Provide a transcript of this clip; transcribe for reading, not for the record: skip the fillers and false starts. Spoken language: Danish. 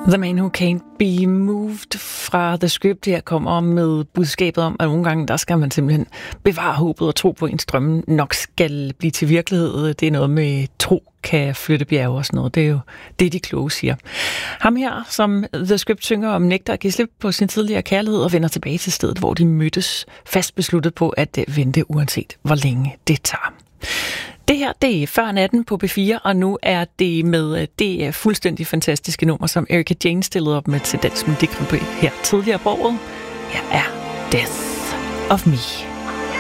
The Man Who Can't Be Moved fra The Script her kommer med budskabet om, at nogle gange der skal man simpelthen bevare håbet og tro på, at ens drømme nok skal blive til virkelighed. Det er noget med tro kan flytte bjerge og sådan noget. Det er jo det, de kloge siger. Ham her, som The Script synger om, nægter at give slip på sin tidligere kærlighed og vender tilbage til stedet, hvor de mødtes, fast besluttet på at vente, uanset hvor længe det tager. Det her, det er Før natten på B4, og nu er det med det fuldstændig fantastiske nummer, som Erika Jane stillede op med til Dansk Melodi Grand Prix her tidligere på året. Her er Death of Me.